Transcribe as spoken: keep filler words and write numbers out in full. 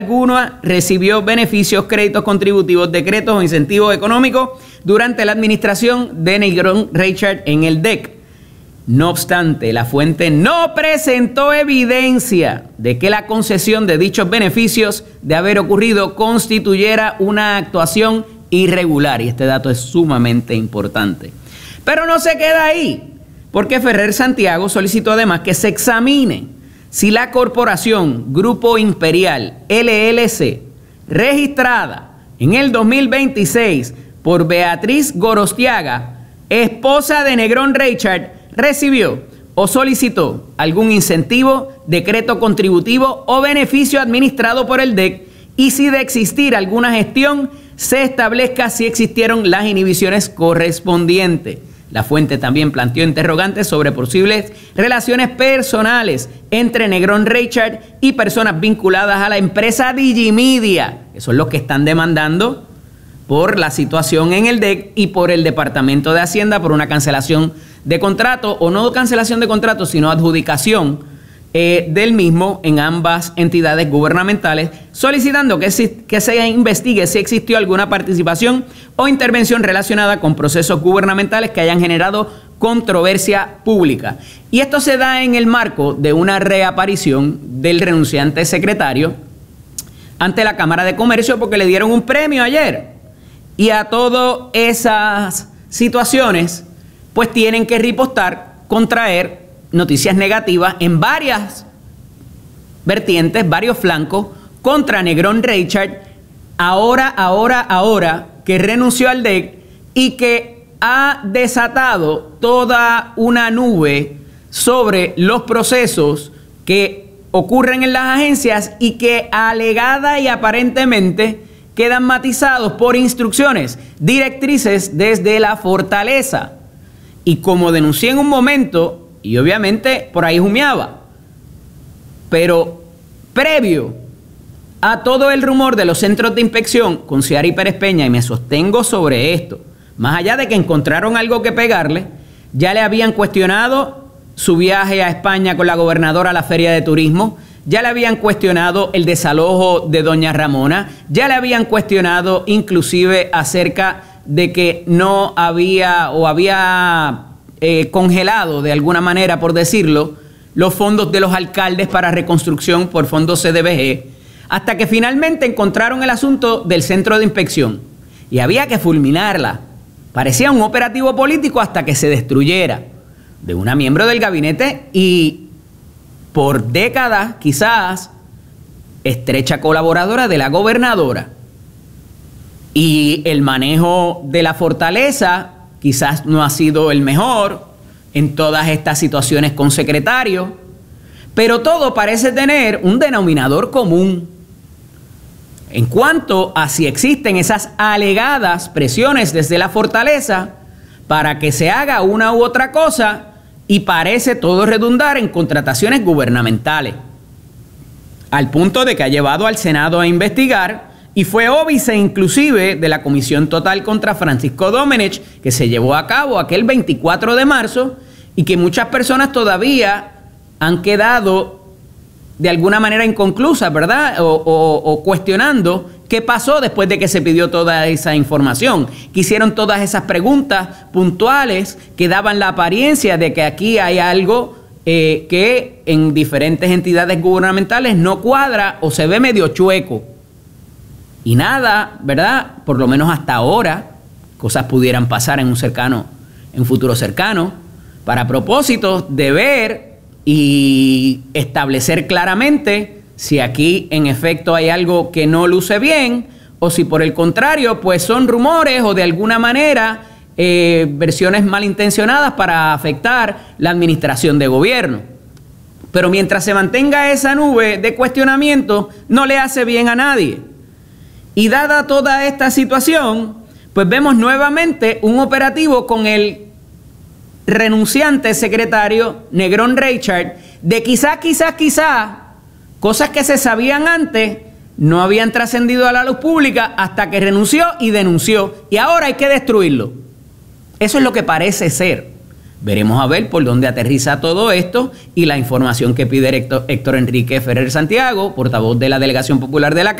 alguna recibió beneficios, créditos contributivos, decretos o incentivos económicos durante la administración de Negrón Reichert en el D E C. No obstante, la fuente no presentó evidencia de que la concesión de dichos beneficios de haber ocurrido constituyera una actuación irregular. Y este dato es sumamente importante. Pero no se queda ahí, porque Ferrer Santiago solicitó además que se examine si la corporación Grupo Imperial L L C, registrada en el dos mil veintiséis por Beatriz Gorostiaga, esposa de Negrón Reichert, recibió o solicitó algún incentivo, decreto contributivo o beneficio administrado por el D E C, y si de existir alguna gestión se establezca si existieron las inhibiciones correspondientes. La fuente también planteó interrogantes sobre posibles relaciones personales entre Negrón Reichert y personas vinculadas a la empresa Digimedia. Esos son los que están demandando por la situación en el D E C y por el Departamento de Hacienda por una cancelación de contrato, o no cancelación de contrato, sino adjudicación eh, del mismo en ambas entidades gubernamentales, solicitando que, que se investigue si existió alguna participación o intervención relacionada con procesos gubernamentales que hayan generado controversia pública. Y esto se da en el marco de una reaparición del renunciante secretario ante la Cámara de Comercio, porque le dieron un premio ayer. Y a todas esas situaciones pues tienen que ripostar, contraer noticias negativas en varias vertientes, varios flancos, contra Negrón Reichert, ahora, ahora, ahora, que renunció al D E C y que ha desatado toda una nube sobre los procesos que ocurren en las agencias y que alegada y aparentemente quedan matizados por instrucciones, directrices desde la fortaleza. Y como denuncié en un momento, y obviamente por ahí humeaba, pero previo a todo el rumor de los centros de inspección con Ciara Pérez Peña, y me sostengo sobre esto, más allá de que encontraron algo que pegarle, ya le habían cuestionado su viaje a España con la gobernadora a la feria de turismo, ya le habían cuestionado el desalojo de doña Ramona, ya le habían cuestionado inclusive acerca de que no había o había eh, congelado de alguna manera, por decirlo, los fondos de los alcaldes para reconstrucción por fondos C D B G, hasta que finalmente encontraron el asunto del centro de inspección y había que fulminarla. Parecía un operativo político hasta que se destruyera de una miembro del gabinete y por décadas quizás estrecha colaboradora de la gobernadora. Y el manejo de la fortaleza quizás no ha sido el mejor en todas estas situaciones con secretarios, pero todo parece tener un denominador común en cuanto a si existen esas alegadas presiones desde la fortaleza para que se haga una u otra cosa, y parece todo redundar en contrataciones gubernamentales, al punto de que ha llevado al Senado a investigar. Y fue óbice inclusive de la Comisión Total contra Francisco Domenech, que se llevó a cabo aquel veinticuatro de marzo y que muchas personas todavía han quedado de alguna manera inconclusas, ¿verdad? O, o, o cuestionando qué pasó después de que se pidió toda esa información. Que hicieron todas esas preguntas puntuales que daban la apariencia de que aquí hay algo eh, que en diferentes entidades gubernamentales no cuadra o se ve medio chueco. Y nada, ¿verdad? Por lo menos hasta ahora, cosas pudieran pasar en un cercano, en un futuro cercano, para propósitos de ver y establecer claramente si aquí en efecto hay algo que no luce bien, o si por el contrario, pues son rumores o de alguna manera eh, versiones malintencionadas para afectar la administración de gobierno. Pero mientras se mantenga esa nube de cuestionamiento, no le hace bien a nadie. Y dada toda esta situación, pues vemos nuevamente un operativo con el renunciante secretario Negrón Reichert, de quizás, quizás, quizás, cosas que se sabían antes, no habían trascendido a la luz pública hasta que renunció y denunció. Y ahora hay que destruirlo. Eso es lo que parece ser. Veremos a ver por dónde aterriza todo esto y la información que pide Héctor, Héctor Enrique Ferrer Santiago, portavoz de la Delegación Popular de la